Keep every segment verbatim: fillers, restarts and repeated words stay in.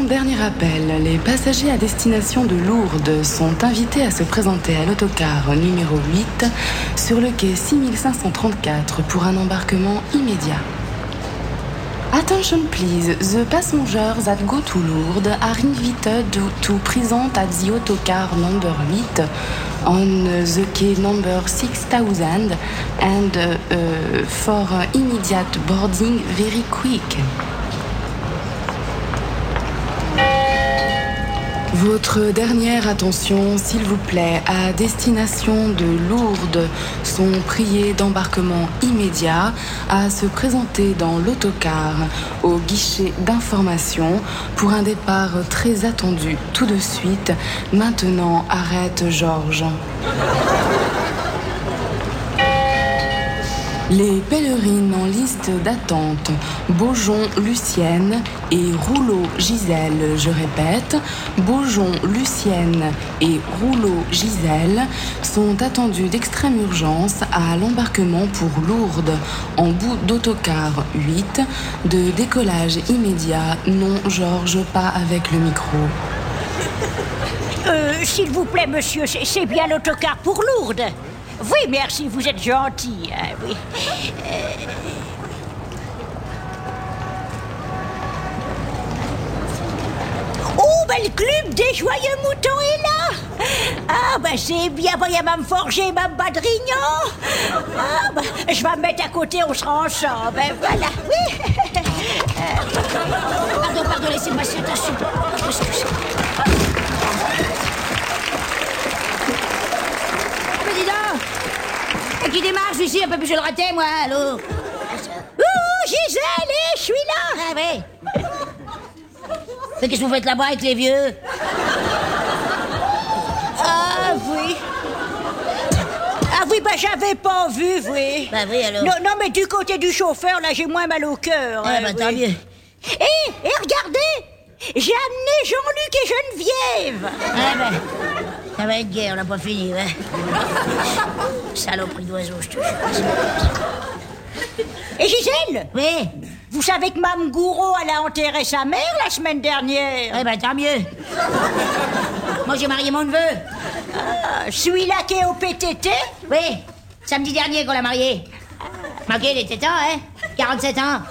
dernier appel. Les passagers à destination de Lourdes sont invités à se présenter à l'autocar numéro huit sur le quai six mille cinq cent trente-quatre pour un embarquement immédiat. Attention please, the passengers that go to Lourdes are invited to present at the autocar number eight on the quay number six thousand and uh, for immediate boarding very quick. Votre dernière attention, s'il vous plaît, à destination de Lourdes sont priés d'embarquement immédiat à se présenter dans l'autocar au guichet d'information pour un départ très attendu tout de suite. Maintenant, arrête Georges. Les pèlerines en liste d'attente, Beaujon, Lucienne et Rouleau, Gisèle, je répète, Beaujon, Lucienne et Rouleau, Gisèle sont attendues d'extrême urgence à l'embarquement pour Lourdes en bout d'autocar huit, de décollage immédiat. Non, Georges, pas avec le micro. Euh, s'il vous plaît, monsieur, c'est, c'est bien l'autocar pour Lourdes. Oui, merci, vous êtes gentil. Hein, oui. Euh... Oh, ben le club des joyeux moutons est là. Ah, ben c'est bien, ben, il y a Mme Forger, Mme Badrignon. Ah, ben, je vais me mettre à côté, on sera ensemble. Ben voilà, oui. Euh... Pardon, pardon, laissez-moi cette soupe. Qui démarche ici, un peu plus je le ratais, moi, allô? Ouh, Gisèle, je suis là! Ah, oui. Mais qu'est-ce que vous faites là-bas avec les vieux? Ah, oui. Ah, oui, bah, j'avais pas vu, oui. Bah, oui, alors? Non, non, mais du côté du chauffeur, là, j'ai moins mal au cœur. Ah, hein, bah, oui. tant mieux. Hé, et regardez! J'ai amené Jean-Luc et Geneviève! Ah, bah. Ça va être guerre, on n'a pas fini, hein. Saloperie d'oiseau, je te jure. Et Gisèle? Oui? Vous savez que Mme Gouraud, elle a enterré sa mère la semaine dernière? Eh ben, tant mieux. Moi, j'ai marié mon neveu. Ah, celui-là qui est au P T T? Oui, samedi dernier qu'on l'a marié. Manqué, il était temps, hein? quarante-sept ans.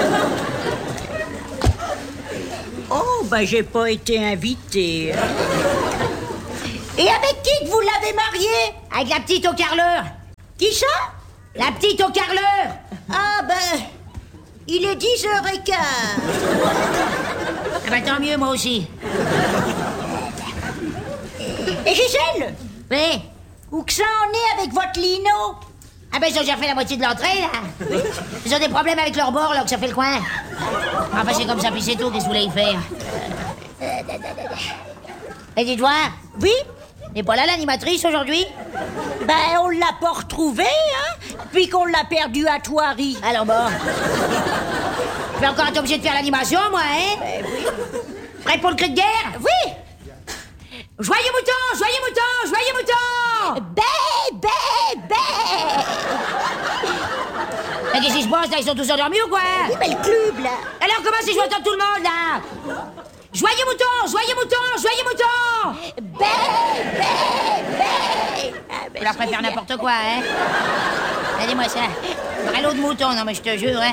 Oh, ben, j'ai pas été invitée. Et avec qui que vous l'avez marié? Avec la petite au carreleur. Qui ça? La petite au carreleur. Ah ben, il est dix heures quinze. Eh ben, tant mieux, moi aussi. Et Gisèle? Oui? Où que ça en est avec votre lino? Ah ben, ils ont déjà fait la moitié de l'entrée, là. Ils ont des problèmes avec leur bord, là, que ça fait le coin. Enfin, c'est comme ça, puis c'est tout, qu'est-ce que vous voulez y faire? Et dites-moi. Oui? N'est pas là l'animatrice aujourd'hui? Ben, on l'a pas retrouvée, hein? Puis qu'on l'a perdue à Thoiry. Alors bon. Je vais encore être obligé de faire l'animation, moi, hein? Ben oui. Prête pour le cri de guerre? Oui! Joyeux mouton! Joyeux mouton! Joyeux mouton! Bé, bé, bé! Mais qu'est-ce qui se passe, là? Ils sont tous endormis ou quoi? Oui, mais le club, là. Alors comment c'est que je vais entendre tout le monde, là? Joyeux mouton! Joyeux mouton! Joyeux mouton! Bé, bé, bé! Ah, ben, Je leur préfère n'importe quoi, hein? Regardez-moi ça. Un lot de moutons, non mais je te jure, hein?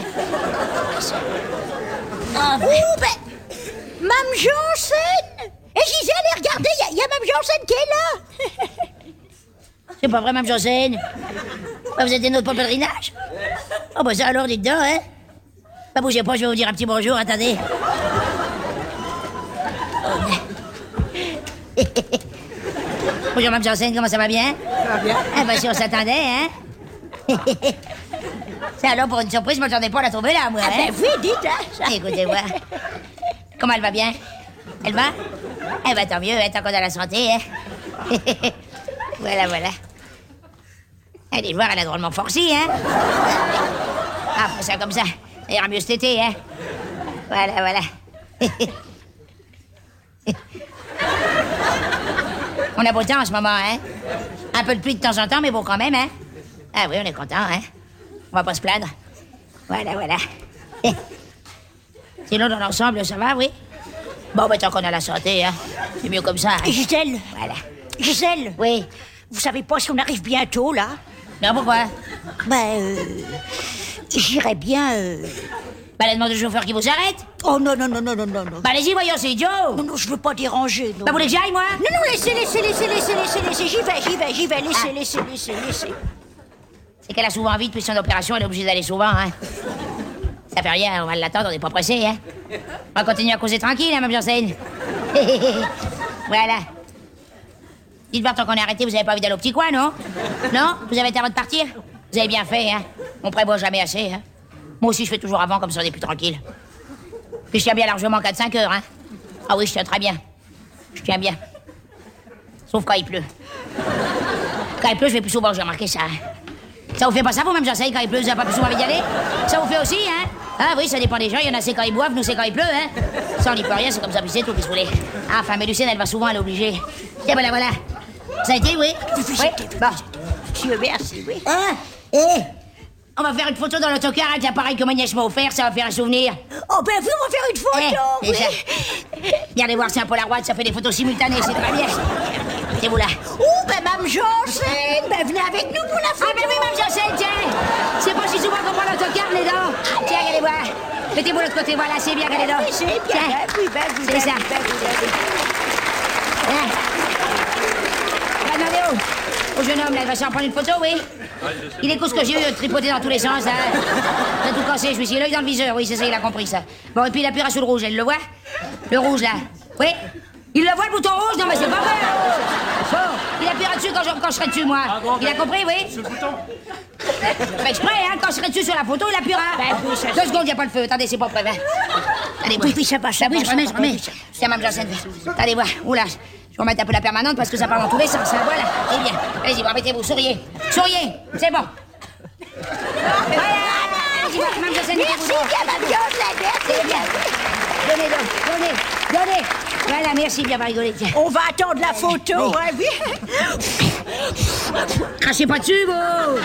Ah, ben... Ouh, ben... Mme Janssen! Et Gisèle, et regardez, il y, y a Mme Janssen qui est là! C'est pas vrai, Mme Janssen? Bah, vous êtes des nôtres pour le pèlerinage? Oh, bah ça alors, dites donc, hein? Bah, bougez pas, je vais vous dire un petit bonjour, attendez. Bonjour, Mme Janssen, comment ça va bien? Ça va bien. Ah, bah si on s'attendait, hein? C'est alors, pour une surprise, je m'attendais pas à la trouver là, moi, Ah, hein? ben oui, dites, hein? ça. Écoutez, voir. Comment elle va bien? Elle va? Eh ben, tant mieux, hein, tant qu'on a la santé, hein? Voilà, voilà. Allez voir, elle a drôlement forci, hein? Ah, faut ça comme ça. Ça ira mieux cet été, hein? Voilà, voilà. On a beau temps en ce moment, hein? Un peu de pluie de temps en temps, mais bon quand même, hein? Ah oui, on est content, hein? On va pas se plaindre. Voilà, voilà. Sinon, dans l'ensemble, ça va, oui? Bon, bah, tant qu'on a la santé, hein. C'est mieux comme ça. Hein. Gisèle. Voilà. Gisèle. Oui. Vous savez pas si on arrive bientôt, là? Non, pourquoi? Ben, euh, j'irais bien... Euh... Bah, la demande du chauffeur qui vous arrête. Oh, non, non, non, non, non, non, non. Bah, allez-y, voyons, c'est idiot. Non, non, je veux pas déranger, non. Bah, vous voulez que j'aille, moi? Non, non, laissez, laissez, laissez, laissez, laissez, laissez. J'y vais, j'y vais, j'y vais. Laissez, Ah. laissez, laissez, laissez. C'est qu'elle a souvent envie, depuis son opération, elle est obligée d'aller souvent, hein. Ça fait rien, on va l'attendre, on n'est pas pressé, hein. On va continuer à causer tranquille, hein, Mme Janssen. Voilà. Dites voir, tant qu'on est arrêté, vous avez pas envie d'aller au petit coin, non? Non? Vous avez été avant de partir? Vous avez bien fait, hein. On prévoit jamais assez, hein. Moi aussi, je fais toujours avant, comme ça, on est plus tranquille. Puis je tiens bien largement quatre cinq heures, hein. Ah oui, je tiens très bien. Je tiens bien. Sauf quand il pleut. Quand il pleut, je vais plus souvent, j'ai remarqué ça. Ça vous fait pas ça, vous-même, Janssen, quand il pleut, vous n'avez pas plus souvent envie d'y aller? Ça vous fait aussi, hein? Ah oui, ça dépend des gens, il y en a c'est quand ils boivent, nous c'est quand il pleut, hein? Ça, on n'y peut rien, c'est comme ça, puis c'est tout, qu'est-ce que vous voulez? Ah, enfin, mais Lucienne, elle va souvent, elle est obligée. Tiens, voilà, voilà. Ça a été, oui? Oui, bon. Dieu merci, oui. Hein? Eh? On va faire une photo dans l'autocar avec l'appareil que ma nièce m'a offert, ça va faire un souvenir. Oh, ben, vous, on va faire une photo, Eh, oui. déjà. Regardez voir, c'est un Polaroid, ça fait des photos simultanées, c'est très bien. Mettez-vous là. Oh, ben, Mme Janssen, ben, venez avec nous pour la photo. Ah, ben oui, Mme Janssen, tiens. C'est pas si souvent qu'on prend l'autocar, les dents. Tiens, regardez voir. Mettez-vous de l'autre côté, voilà, c'est bien, regardez donc. Oui, c'est bien, Tiens. oui, ben, vous C'est avez, ça. ben, vous avez. Hein? On va demander au, au jeune homme, là, il va s'en prendre une photo, oui? Il écoute ce que j'ai eu de tripoter dans tous les sens, là. Il a tout cassé, je suis l'œil dans le viseur, oui, c'est ça, il a compris ça. Bon, et puis il appuiera sur le rouge, elle le voit? Le rouge, là. Oui? Il le voit, le bouton rouge? Non, mais c'est pas vrai, le rouge. Bon, il appuiera dessus quand je, quand je serai dessus, moi. Il a compris, oui? Ce bouton. Fait exprès, hein, quand je serai dessus sur la photo, il appuiera. Ben oui, ça, Deux secondes, il n'y a pas le feu. Attendez, c'est pas prêt. hein. Allez, Oui, oui, ça va, ça Ah oui, va, je remets, ça je va, remets. oui, ça- Tiens, Mme Janssen. Allez, voir. Oula, je vais remettre un peu la permanente parce que ça part dans tous les sens. hein, Voilà, c'est bien. Allez-y, bon, mettez-vous, souriez. Souriez, c'est bon. Voilà. Allez-y, voir, Mme Janssen, Merci mettez-vous dehors. bien, Mme Janssen, C'est merci bien. bien. Donnez donc, donnez, donnez. Voilà, merci bien, rigoler. Tiens. On va attendre la photo, hein, oui. Crachez pas dessus, vous.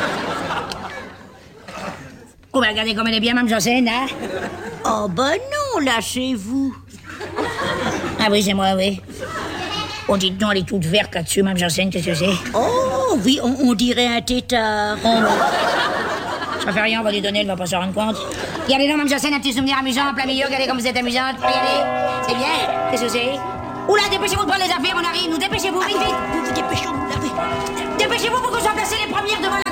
Oh, bah, regardez comme elle est bien, Mme Janssen, hein. Oh, ben non, là, c'est vous. Ah oui, c'est moi, oui. Oh, dites donc, elle est toute verte là-dessus, Mme Janssen, qu'est-ce que c'est? Oh, oui, on, on dirait un tétard. Oh, non. Ça fait rien, on va lui donner, elle va pas s'en rendre compte. Regardez donc, Mme Janssen, un petit souvenir amusant en plein milieu, regardez comme vous êtes amusante. Regardez, c'est bien, qu'est-ce que c'est? Oula, dépêchez-vous de prendre les affaires, on arrive, nous, dépêchez-vous, vite, vite. Vous vous dépêchez, vous l'avez. Dépêchez-vous pour que je sois placé les premières devant